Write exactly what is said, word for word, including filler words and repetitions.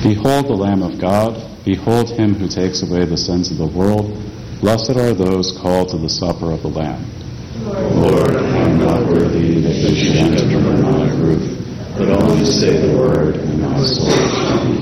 Behold the Lamb of God. Behold him who takes away the sins of the world. Blessed are those called to the supper of the Lamb. Lord, I am not worthy that you should enter under my roof, but only say the word, and my soul shall be